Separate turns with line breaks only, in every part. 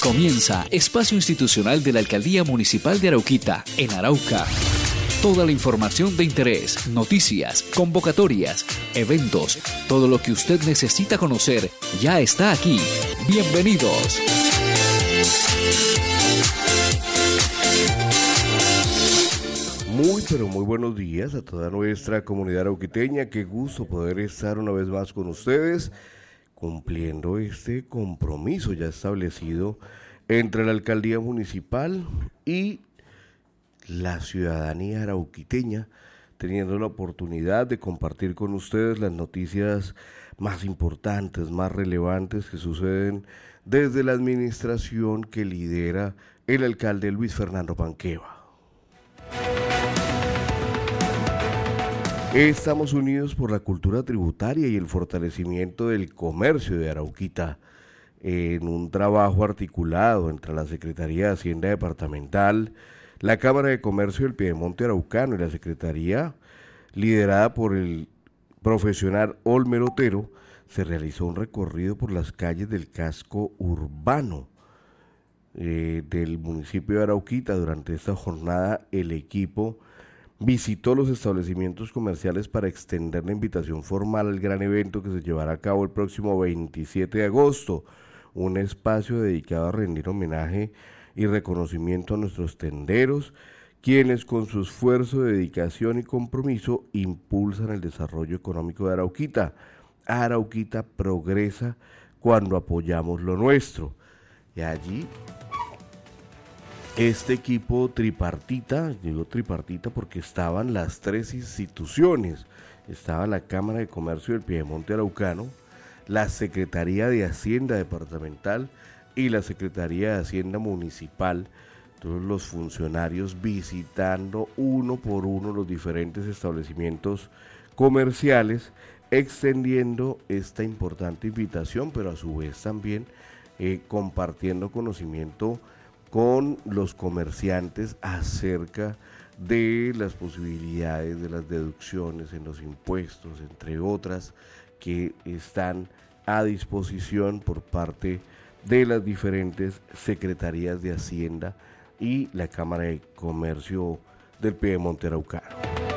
Comienza Espacio Institucional de la Alcaldía Municipal de Arauquita, en Arauca. Toda la información de interés, noticias, convocatorias, eventos, todo lo que usted necesita conocer ya está aquí. Bienvenidos.
Muy pero muy buenos días a toda nuestra comunidad arauquiteña. Qué gusto poder estar una vez más con ustedes, cumpliendo este compromiso ya establecido entre la alcaldía municipal y la ciudadanía arauquiteña, teniendo la oportunidad de compartir con ustedes las noticias más importantes, más relevantes que suceden desde la administración que lidera el alcalde Luis Fernando Panqueva. Estamos unidos por la cultura tributaria y el fortalecimiento del comercio de Arauquita, en un trabajo articulado entre la Secretaría de Hacienda Departamental, la Cámara de Comercio del Piedemonte Araucano y la Secretaría, liderada por el profesional Olmer Otero. Se realizó un recorrido por las calles del casco urbano del municipio de Arauquita. Durante esta jornada, el equipo visitó los establecimientos comerciales para extender la invitación formal al gran evento que se llevará a cabo el próximo 27 de agosto, un espacio dedicado a rendir homenaje y reconocimiento a nuestros tenderos, quienes con su esfuerzo, dedicación y compromiso impulsan el desarrollo económico de Arauquita. Arauquita progresa cuando apoyamos lo nuestro. Y allí este equipo tripartita, digo tripartita porque estaban las tres instituciones, estaba la Cámara de Comercio del Piedemonte Araucano, la Secretaría de Hacienda Departamental y la Secretaría de Hacienda Municipal, todos los funcionarios visitando uno por uno los diferentes establecimientos comerciales, extendiendo esta importante invitación, pero a su vez también compartiendo conocimiento con los comerciantes acerca de las posibilidades de las deducciones en los impuestos, entre otras, que están a disposición por parte de las diferentes secretarías de Hacienda y la Cámara de Comercio del Piedemonte Araucano.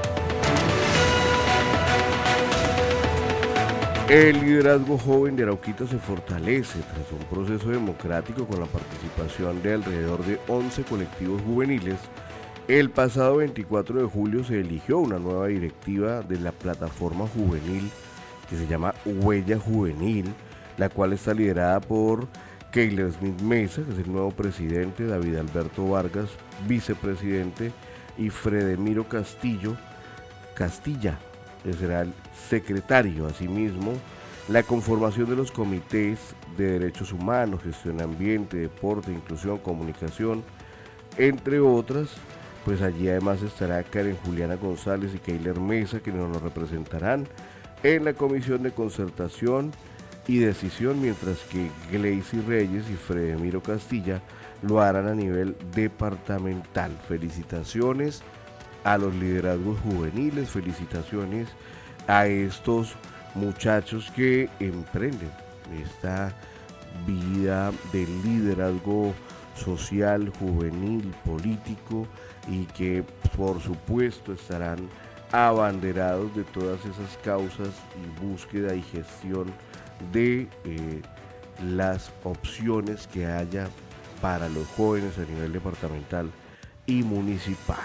El liderazgo joven de Arauquita se fortalece tras un proceso democrático con la participación de alrededor de 11 colectivos juveniles. El pasado 24 de julio se eligió una nueva directiva de la plataforma juvenil que se llama Huella Juvenil, la cual está liderada por Keiler Smith Mesa, que es el nuevo presidente, David Alberto Vargas, vicepresidente, y Fredemiro Castilla, que será el secretario. Asimismo, la conformación de los comités de derechos humanos, gestión de ambiente, deporte, inclusión, comunicación, entre otras. Pues allí además estará Karen Juliana González y Keiler Mesa, quienes nos representarán en la Comisión de Concertación y Decisión, mientras que Gleicy Reyes y Fredemiro Castilla lo harán a nivel departamental. Felicitaciones a los liderazgos juveniles, felicitaciones a estos muchachos que emprenden esta vida de liderazgo social, juvenil, político, y que por supuesto estarán abanderados de todas esas causas y búsqueda y gestión de las opciones que haya para los jóvenes a nivel departamental y municipal.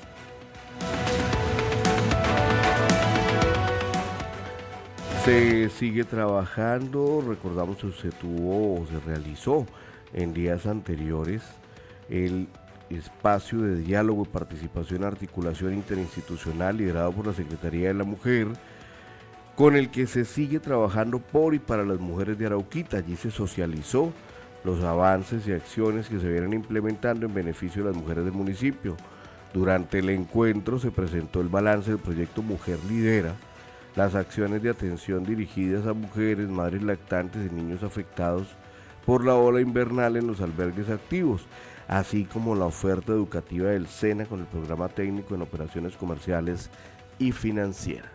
Se sigue trabajando, recordamos que se realizó en días anteriores el espacio de diálogo y participación, articulación interinstitucional liderado por la Secretaría de la Mujer, con el que se sigue trabajando por y para las mujeres de Arauquita. Allí se socializó los avances y acciones que se vienen implementando en beneficio de las mujeres del municipio. Durante el encuentro se presentó el balance del proyecto Mujer Lidera, las acciones de atención dirigidas a mujeres, madres lactantes y niños afectados por la ola invernal en los albergues activos, así como la oferta educativa del SENA con el programa técnico en operaciones comerciales y financieras.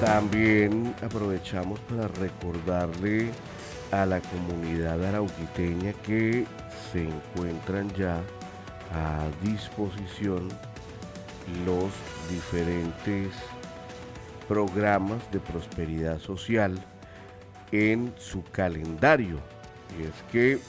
También aprovechamos para recordarle a la comunidad arauquiteña que se encuentran ya a disposición los diferentes programas de prosperidad social en su calendario. Y es que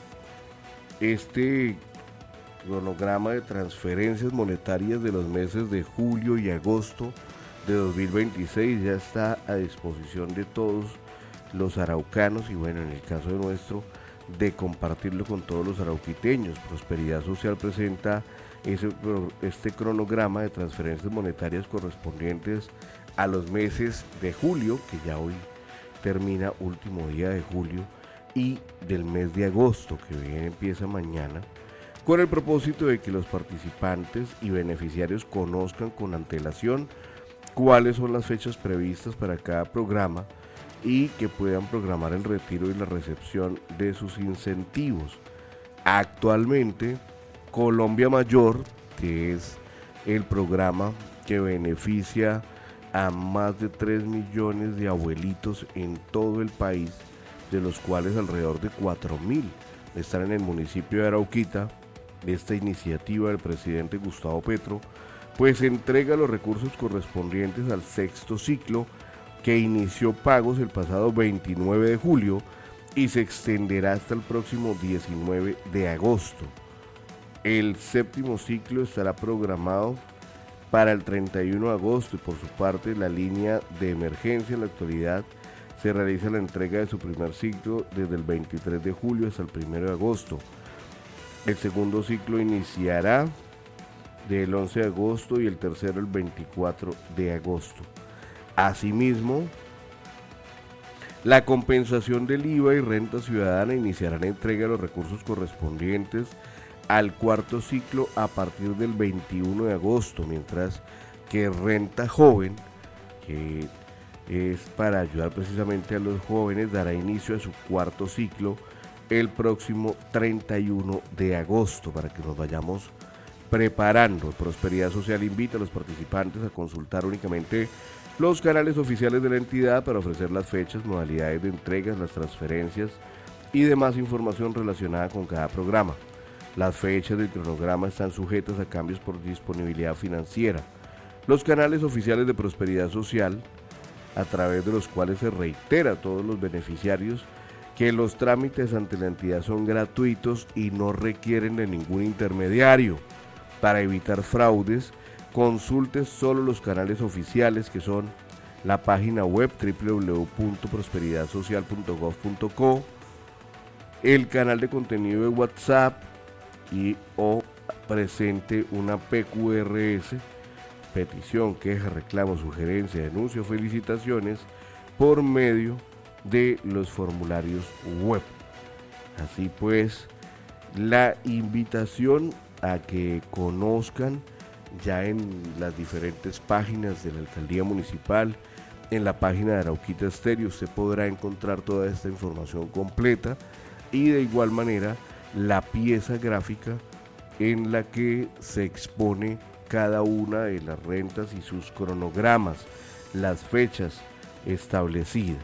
este cronograma de transferencias monetarias de los meses de julio y agosto de 2026 ya está a disposición de todos los araucanos y bueno, en el caso de nuestro, de compartirlo con todos los arauquiteños. Prosperidad Social presenta este cronograma de transferencias monetarias correspondientes a los meses de julio, que ya hoy termina, último día de julio, y del mes de agosto, que bien empieza mañana, con el propósito de que los participantes y beneficiarios conozcan con antelación cuáles son las fechas previstas para cada programa y que puedan programar el retiro y la recepción de sus incentivos. Actualmente, Colombia Mayor, que es el programa que beneficia a más de 3 millones de abuelitos en todo el país, de los cuales alrededor de 4.000 están en el municipio de Arauquita. Esta iniciativa del presidente Gustavo Petro pues entrega los recursos correspondientes al sexto ciclo, que inició pagos el pasado 29 de julio y se extenderá hasta el próximo 19 de agosto. El séptimo ciclo estará programado para el 31 de agosto y por su parte la línea de emergencia en la actualidad se realiza la entrega de su primer ciclo desde el 23 de julio hasta el 1 de agosto. El segundo ciclo iniciará del 11 de agosto y el tercero el 24 de agosto. Asimismo, la compensación del IVA y renta ciudadana iniciará la entrega de los recursos correspondientes al cuarto ciclo a partir del 21 de agosto, mientras que renta joven, que es para ayudar precisamente a los jóvenes, dará inicio a su cuarto ciclo el próximo 31 de agosto, para que nos vayamos preparando. Prosperidad Social invita a los participantes a consultar únicamente los canales oficiales de la entidad para ofrecer las fechas, modalidades de entregas, las transferencias y demás información relacionada con cada programa. Las fechas del cronograma están sujetas a cambios por disponibilidad financiera. Los canales oficiales de Prosperidad Social, a través de los cuales se reitera a todos los beneficiarios que los trámites ante la entidad son gratuitos y no requieren de ningún intermediario. Para evitar fraudes, consulte solo los canales oficiales, que son la página web www.prosperidadsocial.gov.co, el canal de contenido de WhatsApp y o presente una PQRS, petición, queja, reclamo, sugerencia, denuncio, felicitaciones, por medio de los formularios web. Así pues, la invitación a que conozcan ya en las diferentes páginas de la Alcaldía Municipal, en la página de Arauquita Estéreo, usted podrá encontrar toda esta información completa y de igual manera la pieza gráfica en la que se expone cada una de las rentas y sus cronogramas, las fechas establecidas.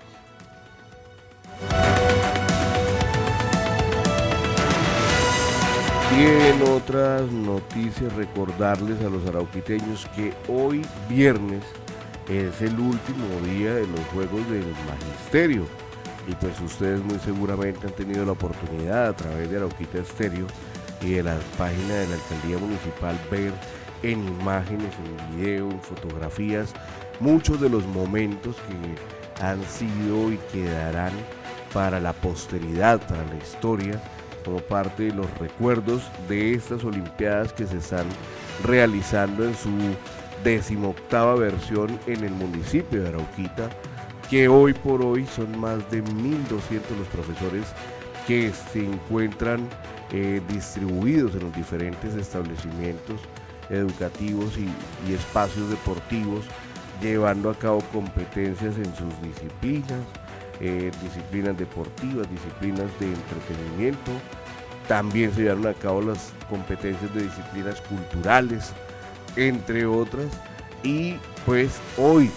Y en otras noticias, recordarles a los arauquiteños que hoy viernes es el último día de los Juegos del Magisterio y pues ustedes muy seguramente han tenido la oportunidad a través de Arauquita Estéreo y de la página de la Alcaldía Municipal ver en imágenes, en video, en fotografías muchos de los momentos que han sido y quedarán para la posteridad, para la historia, como parte de los recuerdos de estas Olimpiadas que se están realizando en su 18ª versión en el municipio de Arauquita, que hoy por hoy son más de 1.200 los profesores que se encuentran distribuidos en los diferentes establecimientos educativos y espacios deportivos, llevando a cabo competencias en sus disciplinas, disciplinas deportivas, disciplinas de entretenimiento. También se llevaron a cabo las competencias de disciplinas culturales, entre otras, y pues hoy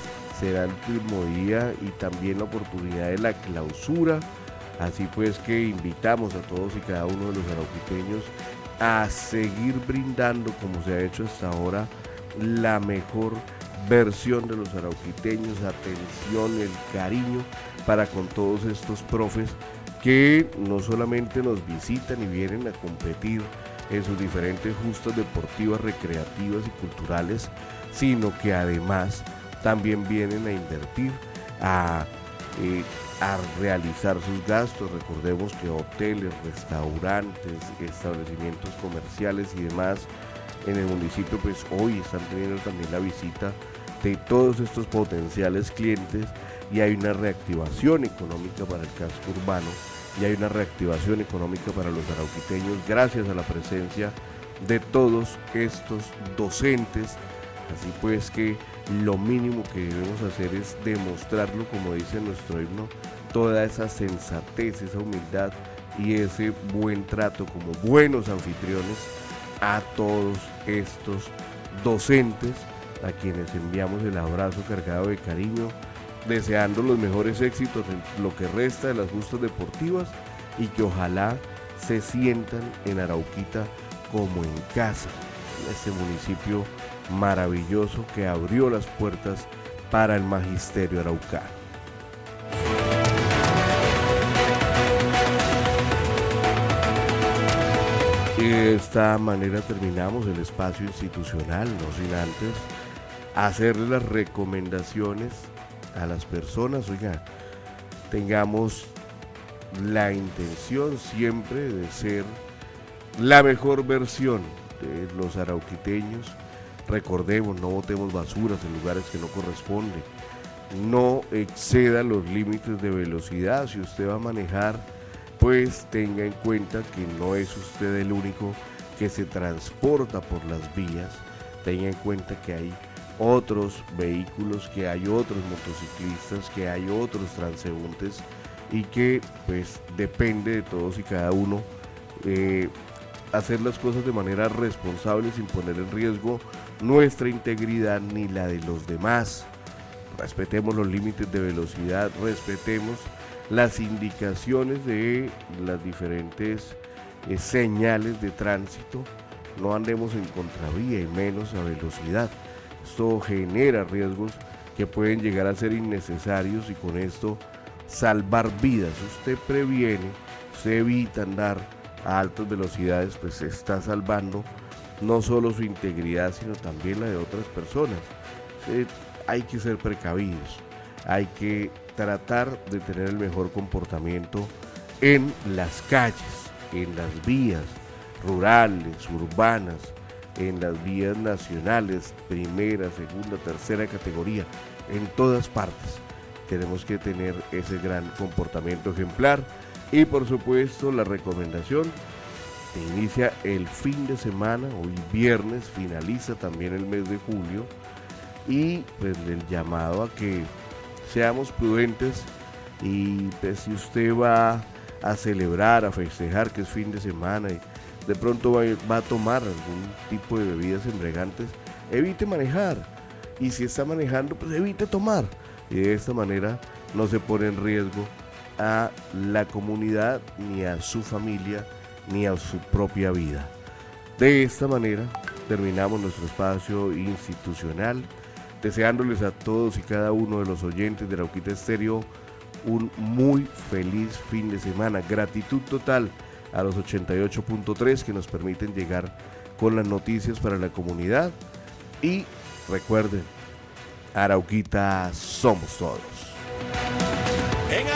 será el último día y también la oportunidad de la clausura. Así pues que invitamos a todos y cada uno de los arauquiteños a seguir brindando, como se ha hecho hasta ahora, la mejor versión de los arauquiteños, atención, el cariño para con todos estos profes que no solamente nos visitan y vienen a competir en sus diferentes justas deportivas, recreativas y culturales, sino que además también vienen a invertir, a realizar sus gastos. Recordemos que hoteles, restaurantes, establecimientos comerciales y demás en el municipio pues hoy están teniendo también la visita de todos estos potenciales clientes, y hay una reactivación económica para el casco urbano y hay una reactivación económica para los arauquiteños gracias a la presencia de todos estos docentes. Así pues que lo mínimo que debemos hacer es demostrarlo, como dice nuestro himno, toda esa sensatez, esa humildad y ese buen trato como buenos anfitriones a todos estos docentes, a quienes enviamos el abrazo cargado de cariño, deseando los mejores éxitos en lo que resta de las justas deportivas y que ojalá se sientan en Arauquita como en casa, en este municipio maravilloso que abrió las puertas para el magisterio araucano. De esta manera terminamos el espacio institucional, no sin antes hacerle las recomendaciones a las personas. Oiga, tengamos la intención siempre de ser la mejor versión de los arauquiteños. Recordemos, no botemos basuras en lugares que no corresponden, no exceda los límites de velocidad. Si usted va a manejar, pues tenga en cuenta que no es usted el único que se transporta por las vías. Tenga en cuenta que hay otros vehículos, que hay otros motociclistas, que hay otros transeúntes y que pues depende de todos y cada uno hacer las cosas de manera responsable sin poner en riesgo nuestra integridad ni la de los demás. Respetemos los límites de velocidad, respetemos las indicaciones de las diferentes señales de tránsito, no andemos en contravía y menos a velocidad. Esto genera riesgos que pueden llegar a ser innecesarios y con esto salvar vidas. Usted previene, usted evita andar a altas velocidades, pues se está salvando no solo su integridad, sino también la de otras personas. Hay que ser precavidos, hay que tratar de tener el mejor comportamiento en las calles, en las vías rurales, urbanas, en las vías nacionales, primera, segunda, tercera categoría, en todas partes. Tenemos que tener ese gran comportamiento ejemplar y por supuesto la recomendación: inicia el fin de semana, hoy viernes, finaliza también el mes de julio y pues el llamado a que seamos prudentes y pues si usted va a celebrar, a festejar que es fin de semana y de pronto va a tomar algún tipo de bebidas embriagantes, evite manejar, y si está manejando pues evite tomar, y de esta manera no se pone en riesgo a la comunidad, ni a su familia, ni a su propia vida. De esta manera terminamos nuestro espacio institucional, deseándoles a todos y cada uno de los oyentes de Arauquita Estéreo un muy feliz fin de semana. Gratitud total a los 88.3 que nos permiten llegar con las noticias para la comunidad. Y recuerden, Arauquita somos todos.